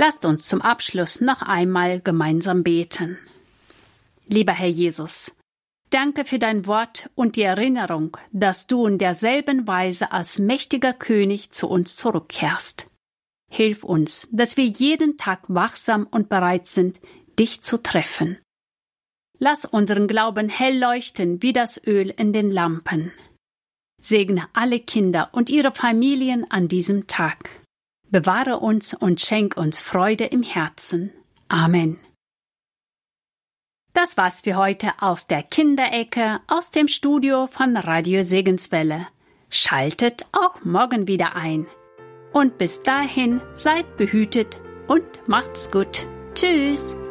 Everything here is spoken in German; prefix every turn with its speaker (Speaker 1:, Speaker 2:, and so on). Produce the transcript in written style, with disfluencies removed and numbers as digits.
Speaker 1: Lasst uns zum Abschluss noch einmal gemeinsam beten. Lieber Herr Jesus, danke für dein Wort und die Erinnerung, dass du in derselben Weise als mächtiger König zu uns zurückkehrst. Hilf uns, dass wir jeden Tag wachsam und bereit sind, dich zu treffen. Lass unseren Glauben hell leuchten wie das Öl in den Lampen. Segne alle Kinder und ihre Familien an diesem Tag. Bewahre uns und schenk uns Freude im Herzen. Amen. Das war's für heute aus der Kinderecke, aus dem Studio von Radio Segenswelle. Schaltet auch morgen wieder ein. Und bis dahin seid behütet und macht's gut. Tschüss.